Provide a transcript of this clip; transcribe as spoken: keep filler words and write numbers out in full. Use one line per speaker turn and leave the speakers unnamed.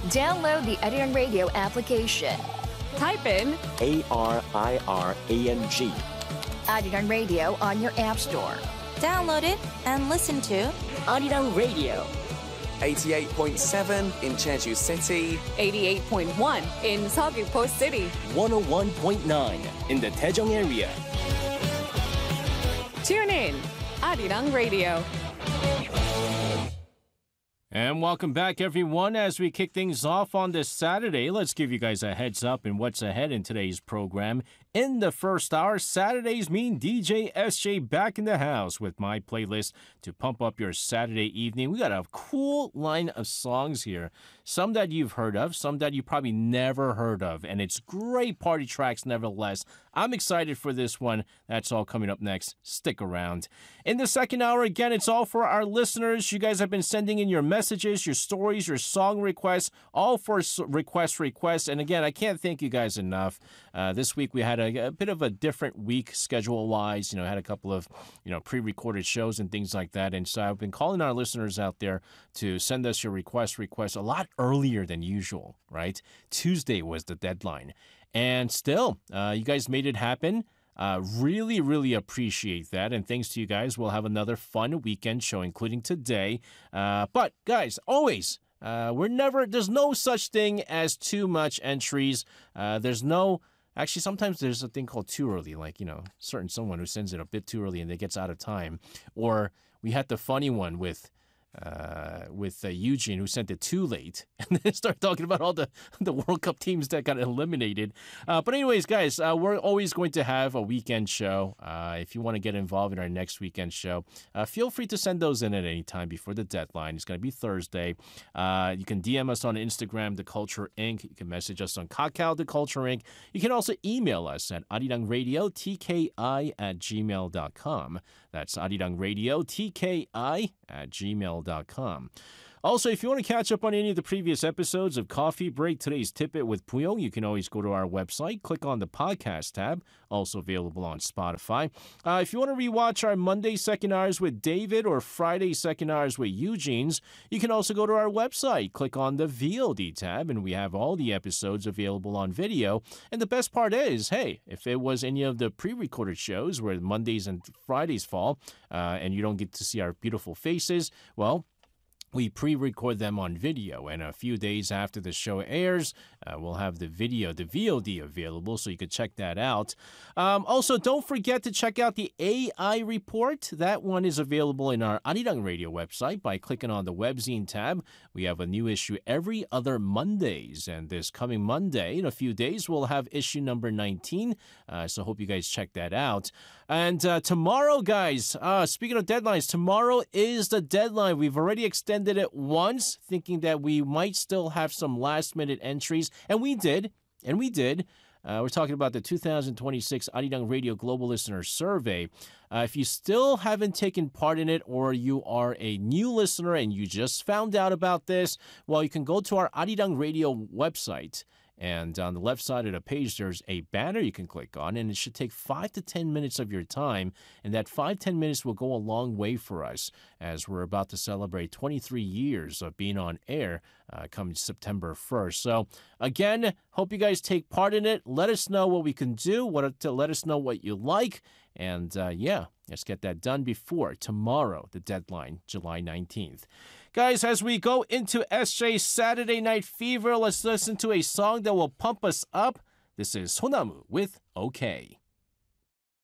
Download the Arirang Radio application.
Type in
A R I R A N G.
Arirang Radio on your app store.
Download it and listen to
Arirang Radio.
eighty-eight point seven in Jeju City.
eighty-eight point one in Seogwipo City.
one oh one point nine in the Daejeong area.
Tune in, Arirang Radio.
And welcome back, everyone. As we kick things off on this Saturday, let's give you guys a heads up in what's ahead in today's program. In the first hour, Saturdays mean D J S J back in the house with my playlist to pump up your Saturday evening. We got a cool line of songs here. Some that you've heard of, some that you probably never heard of. And it's great party tracks nevertheless. I'm excited for this one. That's all coming up next. Stick around. In the second hour, again, it's all for our listeners. You guys have been sending in your messages, your stories, your song requests, all for request requests. And again, I can't thank you guys enough. Uh, this week we had a, a bit of a different week schedule-wise. You know, had a couple of, you know, pre-recorded shows and things like that. And so I've been calling our listeners out there to send us your request requests a lot earlier than usual, right? Tuesday was the deadline. And still, uh, you guys made it happen. Uh, really, really appreciate that. And thanks to you guys, we'll have another fun weekend show, including today. Uh, but guys, always, uh, we're never, there's no such thing as too much entries. Uh, there's no, actually, sometimes there's a thing called too early, like, you know, certain someone who sends it a bit too early and it gets out of time. Or we had the funny one with Uh, with uh, Eugene, who sent it too late, and then start talking about all the, the World Cup teams that got eliminated. Uh, but anyways, guys, uh, we're always going to have a weekend show. Uh, if you want to get involved in our next weekend show, uh, feel free to send those in at any time before the deadline. It's going to be Thursday. Uh, you can D M us on Instagram, The Culture Incorporated. You can message us on Kakao, The Culture Incorporated. You can also email us at arirangradio, T K I at gmail dot com. That's arirangradio, T K I at gmail dot com. Also, if you want to catch up on any of the previous episodes of Coffee Break, Today's Tidbit with Puyong, you can always go to our website, click on the podcast tab, also available on Spotify. Uh, if you want to rewatch our Monday Second Hours with David or Friday Second Hours with Eugene's, you can also go to our website, click on the V O D tab, and we have all the episodes available on video. And the best part is, hey, if it was any of the pre-recorded shows where Mondays and Fridays fall, uh, and you don't get to see our beautiful faces, well, we pre-record them on video, and a few days after the show airs, uh, we'll have the video, the V O D available, so you can check that out. Um, also, don't forget to check out the A I report. That one is available in our Arirang Radio website by clicking on the webzine tab. We have a new issue every other Mondays, and this coming Monday, in a few days, we'll have issue number nineteen, uh, so hope you guys check that out. And uh, tomorrow, guys, uh, speaking of deadlines, tomorrow is the deadline. We've already extended it once, thinking that we might still have some last-minute entries, and we did, and we did. Uh, we're talking about the two thousand twenty-six Arirang Radio Global Listener Survey. Uh, if you still haven't taken part in it, or you are a new listener and you just found out about this, well, you can go to our Arirang Radio website. And on the left side of the page, there's a banner you can click on, and it should take five to ten minutes of your time. And that five, ten minutes will go a long way for us as we're about to celebrate twenty-three years of being on air uh, come September first. So again, hope you guys take part in it. Let us know what we can do, what to let us know what you like. And uh, yeah, let's get that done before tomorrow, the deadline, July nineteenth. Guys, as we go into S J's Saturday Night Fever, let's listen to a song that will pump us up. This is Sonamu with OK.